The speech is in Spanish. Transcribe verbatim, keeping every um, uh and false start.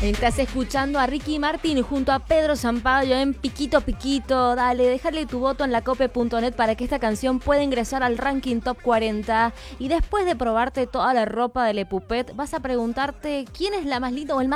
Estás escuchando a Ricky Martin junto a Pedro Sampaio en Piquito Piquito. Dale, déjale tu voto en lacope punto net para que esta canción pueda ingresar al ranking top cuarenta. Y después de probarte toda la ropa de Le Puppet, vas a preguntarte quién es la más linda o el más